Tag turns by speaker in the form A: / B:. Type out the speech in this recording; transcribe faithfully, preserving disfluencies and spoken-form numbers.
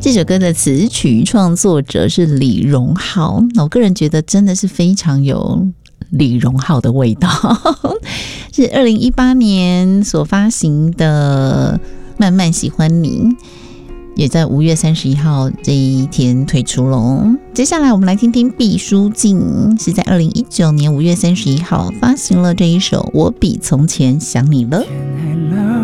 A: 这首歌的词曲创作者是李荣浩，我个人觉得真的是非常有李荣浩的味道，是二零一八年所发行的《慢慢喜欢你》，也在五月三十一号这一天推出咯。接下来我们来听听毕书尽，是在二零一九年五月三十一号发行了这一首《我比从前想你了》。